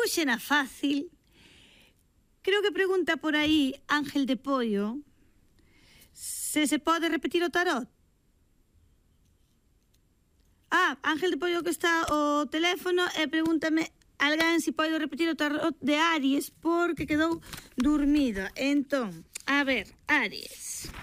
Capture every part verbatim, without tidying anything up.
Puxena fácil. Creo que pregunta por aí Ángel de Pollo se se pode repetir o tarot. Ah, Ángel de Pollo que está o teléfono e pregúntame alguén se pode repetir o tarot de Aries porque quedou dormida. Entón, a ver, Aries.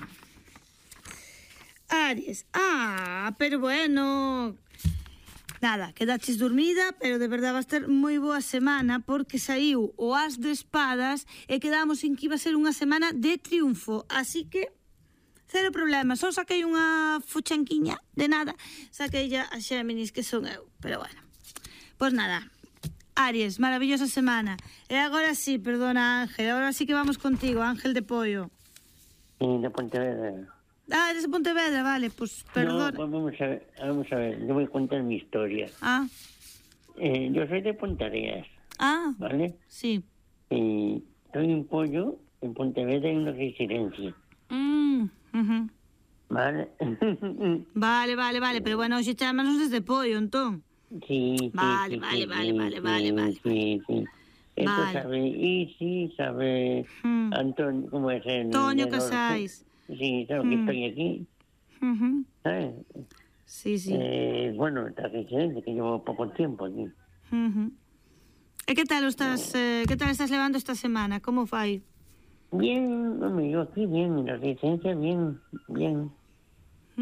Aries. Ah, pero bueno... Nada, quedaches dormida, pero de verdade vas ter moi boa semana porque saiu o As de Espadas e quedamos en que iba a ser unha semana de triunfo. Así que, cero problema. Só saquei unha fuchanquiña de nada. Saquei ya a Xéminis, que son eu. Pero bueno, pois nada. Aries, maravillosa semana. E agora sí, perdona Ángel, agora sí que vamos contigo, Ángel de Pollo. Sí, de Pontevedra. Ah, eres de Pontevedra, vale, pues perdón. No, vamos a ver, vamos a ver, yo voy a contar mi historia. Ah. Eh, yo soy de Pontareas. Ah. ¿Vale? Sí. Y soy un pollo en Pontevedra en una residencia. Mm, uh-huh. ¿Vale? Vale, vale, vale, pero bueno, hoxe chamámonos desde Pollo, entón. Sí, vale, sí, vale, sí, vale, sí, vale, sí, vale, vale, sí, sí. Esto vale. sabe Isi, sabe hmm. Antonio, ¿cómo es el? Toño Casais. Sí, sabe hmm. que estoy aquí. Uh-huh. ¿Sabes? Sí, sí. Eh, bueno, esta residencia que llevo poco tiempo aquí. Uh-huh. E que tal estás, eh, que tal estás levando esta semana? Como fai? Bien, hombre, yo aquí bien, en la residencia bien, bien.